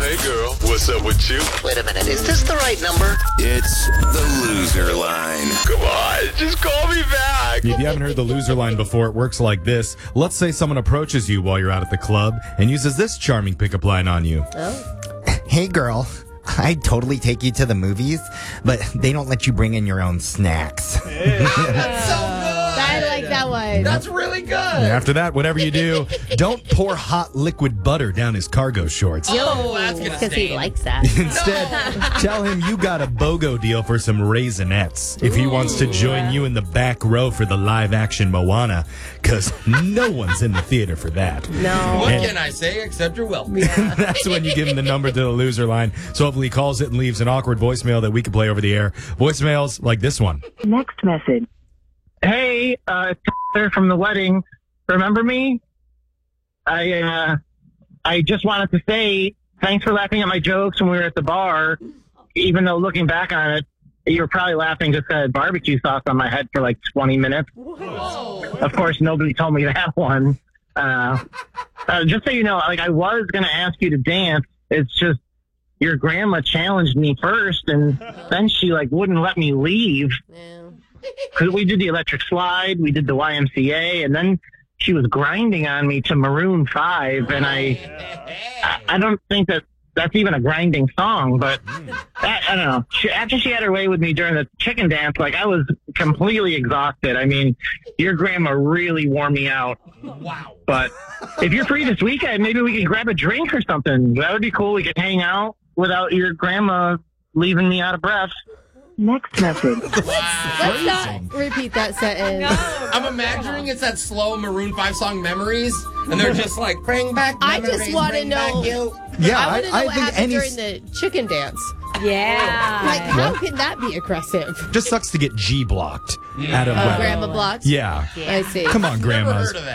Hey, girl. What's up with you? Wait a minute. Is this the right number? It's the loser line. Come on, just call me back. If you haven't heard the loser line before, it works like this. Let's say someone approaches you while you're out at the club and uses this charming pickup line on you. Hey, girl. I'd totally take you to the movies, but they don't let you bring in your own snacks. I like that one. That's really good. And after that, whatever you do, don't pour hot liquid butter down his cargo shorts. Oh, that's going to Because he stain. likes that. Instead, tell him you got a BOGO deal for some Raisinets if he wants to join you in the back row for the live-action Moana, because no one's in the theater for that. No. What And- can I say except you're welcome? That's when you give him the number to the loser line. So hopefully he calls it and leaves an awkward voicemail that we can play over the air. Voicemails like this one. Next message. Hey, it's Tyler from the wedding. Remember me? I just wanted to say thanks for laughing at my jokes when we were at the bar. Even though looking back on it, you were probably laughing because I had barbecue sauce on my head for like 20 minutes. Of course, nobody told me that one. Just so you know, like I was going to ask you to dance. It's just your grandma challenged me first, and then she like wouldn't let me leave. Because we did the electric slide, we did the YMCA, and then she was grinding on me to Maroon 5, and I don't think that's even a grinding song, but I don't know. After she had her way with me during the chicken dance, like I was completely exhausted. I mean, your grandma really wore me out. Wow. But if you're free this weekend, maybe we could grab a drink or something. That would be cool. We could hang out without your grandma leaving me out of breath. Next message. Let's not repeat that sentence. I'm imagining it's that slow Maroon 5 song Memories, and they're just like, bring back I memories, just want to bring back know. you. Yeah, I want to know I what think happened any during the chicken dance. Yeah. Like, how can that be aggressive? just sucks to get G blocked out of Grandma blocked? Yeah. I see. Come on, Never grandmas. heard of that.